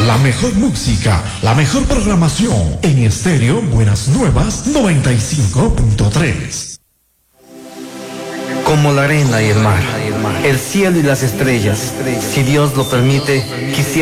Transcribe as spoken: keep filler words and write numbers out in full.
La mejor música, la mejor programación en estéreo Buenas Nuevas noventa y cinco punto tres. Como la arena y el mar, el cielo y las estrellas, si Dios lo permite, quisiera